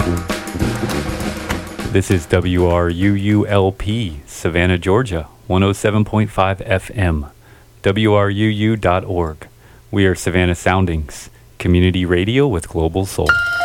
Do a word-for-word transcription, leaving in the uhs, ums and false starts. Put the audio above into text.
This is W R U U L P, Savannah, Georgia, one oh seven point five F M, W R U U dot org. We are Savannah Soundings, community radio with global soul.